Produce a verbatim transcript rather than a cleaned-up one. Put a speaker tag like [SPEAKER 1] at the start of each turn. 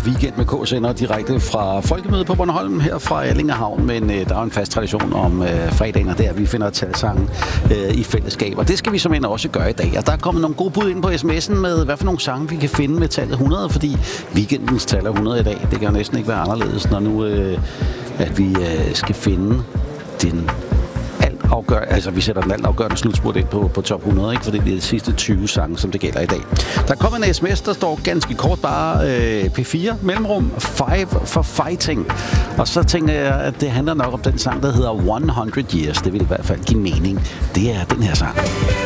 [SPEAKER 1] Weekend med K sender direkte fra Folkemødet på Bornholm her fra Allingehavn, men øh, der er en fast tradition om øh, fredagen, der vi finder talsange øh, i fællesskab, og det skal vi simpelthen også gøre i dag. Og der er kommet nogle gode bud ind på sms'en med, hvad for nogle sange vi kan finde med tallet hundrede, fordi weekendens tal er hundrede i dag. Det kan jo næsten ikke være anderledes, når nu øh, at vi øh, skal finde den afgør, altså vi sætter den alt afgørende slutspurt ind på, på top hundrede, ikke? For det er de sidste tyve sange, som det gælder i dag. Der kommer en sms, der står ganske kort bare øh, P fire, mellemrum, five for fighting. Og så tænker jeg, at det handler nok om den sang, der hedder hundrede Years. Det vil i hvert fald give mening. Det er den her sang.